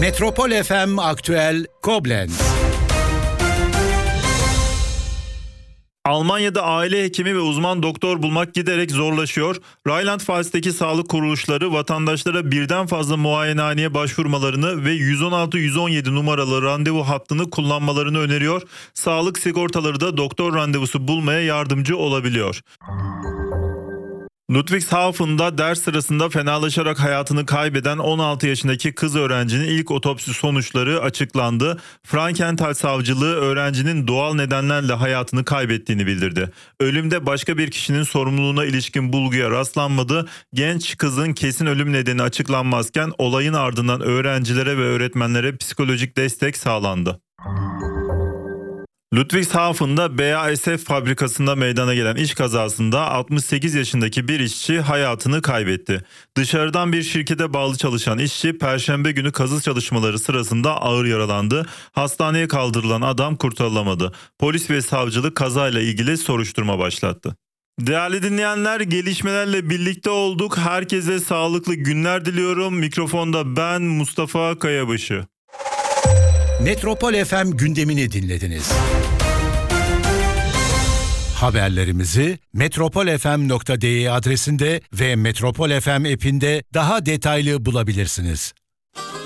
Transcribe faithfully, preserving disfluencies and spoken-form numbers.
Metropol F M Aktüel Koblenz. Almanya'da aile hekimi ve uzman doktor bulmak giderek zorlaşıyor. Rheinland-Pfalz'teki sağlık kuruluşları vatandaşlara birden fazla muayenehaneye başvurmalarını ve yüz on altı yüz on yedi numaralı randevu hattını kullanmalarını öneriyor. Sağlık sigortaları da doktor randevusu bulmaya yardımcı olabiliyor. Ludwigshafen'da ders sırasında fenalaşarak hayatını kaybeden on altı yaşındaki kız öğrencinin ilk otopsi sonuçları açıklandı. Frankenthal savcılığı öğrencinin doğal nedenlerle hayatını kaybettiğini bildirdi. Ölümde başka bir kişinin sorumluluğuna ilişkin bulguya rastlanmadı. Genç kızın kesin ölüm nedeni açıklanmazken olayın ardından öğrencilere ve öğretmenlere psikolojik destek sağlandı. Ludwigshafen'da B A S F fabrikasında meydana gelen iş kazasında altmış sekiz yaşındaki bir işçi hayatını kaybetti. Dışarıdan bir şirkete bağlı çalışan işçi Perşembe günü kazı çalışmaları sırasında ağır yaralandı. Hastaneye kaldırılan adam kurtarılamadı. Polis ve savcılık kazayla ilgili soruşturma başlattı. Değerli dinleyenler, gelişmelerle birlikte olduk. Herkese sağlıklı günler diliyorum. Mikrofonda ben Mustafa Kayabaşı. Metropol F M gündemini dinlediniz. Haberlerimizi metropol f m nokta d e adresinde ve Metropol F M app'inde daha detaylı bulabilirsiniz.